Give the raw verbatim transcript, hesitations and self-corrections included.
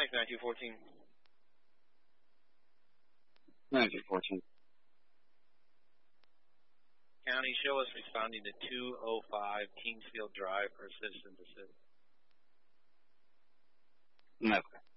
Mike, nine two fourteen. nine two fourteen. County, show us responding to two oh five Kingsfield Drive for citizen desist. Okay.